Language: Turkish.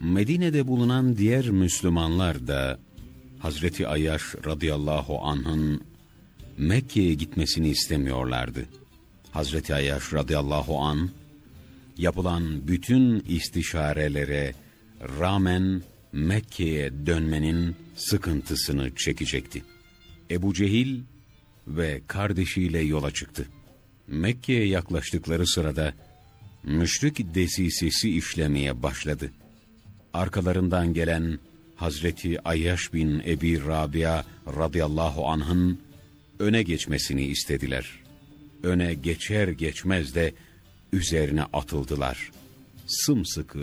Medine'de bulunan diğer Müslümanlar da Hazreti Ayyaş radıyallahu anh'ın Mekke'ye gitmesini istemiyorlardı. Hazreti Ayyaş radıyallahu anh, yapılan bütün istişarelere rağmen Mekke'ye dönmenin sıkıntısını çekecekti. Ebu Cehil ve kardeşiyle yola çıktı. Mekke'ye yaklaştıkları sırada müşrik desisesi işlemeye başladı. Arkalarından gelen Hazreti Ayyaş bin Ebi Rabia radıyallahu anh'ın öne geçmesini istediler. Öne geçer geçmez de üzerine atıldılar. Sımsıkı